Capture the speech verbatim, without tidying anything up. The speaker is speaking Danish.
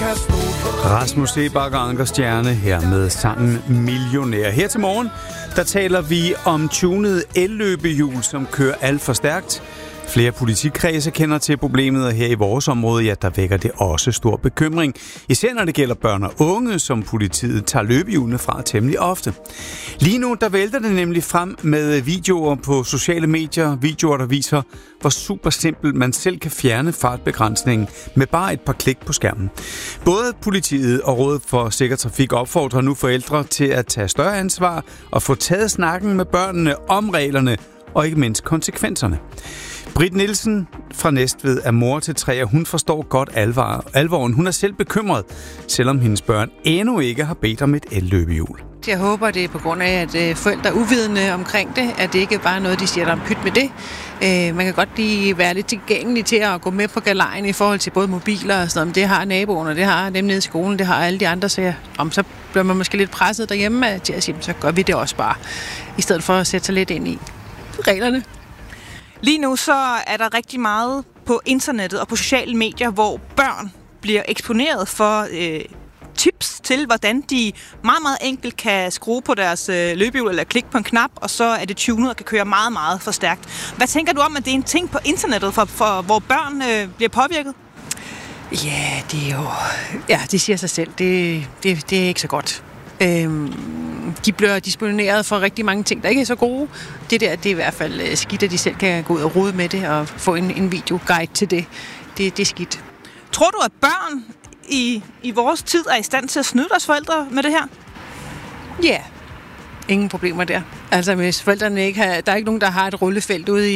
kan stole på. Rasmus Seebach og Anker Stjerne her med sangen Millionær. Her til morgen, der taler vi om tunede elløbehjul, som kører alt for stærkt. Flere politikredse kender til problemet, og her i vores område, ja, der vækker det også stor bekymring. Især når det gælder børn og unge, som politiet tager løbehjulene fra temmelig ofte. Lige nu, der vælter det nemlig frem med videoer på sociale medier. Videoer, der viser, hvor super simpelt man selv kan fjerne fartbegrænsningen med bare et par klik på skærmen. Både politiet og Rådet for Sikker Trafik opfordrer nu forældre til at tage større ansvar og få taget snakken med børnene om reglerne og ikke mindst konsekvenserne. Britt Nielsen fra Næstved er mor til tre, og hun forstår godt alvor, alvoren. Hun er selv bekymret, selvom hendes børn endnu ikke har bedt om et elløbehjul. Jeg håber, det er på grund af, at forældre er uvidende omkring det, at det ikke bare er noget, de siger, der er pyt med det. Man kan godt lige være lidt tilgængelig til at gå med på galejen i forhold til både mobiler og sådan noget. Det har naboerne, det har dem nede i skolen, det har alle de andre, så, jeg, om, så bliver man måske lidt presset derhjemme til at sige, så gør vi det også bare, i stedet for at sætte sig lidt ind i reglerne. Lige nu så er der rigtig meget på internettet og på sociale medier, hvor børn bliver eksponeret for øh, tips til, hvordan de meget, meget enkelt kan skrue på deres øh, løbehjul eller klikke på en knap, og så er det tunet og kan køre meget, meget for stærkt. Hvad tænker du om, at det er en ting på internettet, for, for, hvor børn øh, bliver påvirket? Ja, det er jo... Ja, det siger sig selv. Det, det, det er ikke så godt. Øhm, de bliver disponeret for rigtig mange ting, der ikke er så gode. Det der, det er i hvert fald skidt, at de selv kan gå ud og rode med det og få en, en videoguide til det. det. Det er skidt. Tror du, at børn i, i vores tid er i stand til at snyde deres forældre med det her? Ja, yeah. Ingen problemer der. Altså, hvis forældrene ikke har... Der er ikke nogen, der har et rullefelt ude i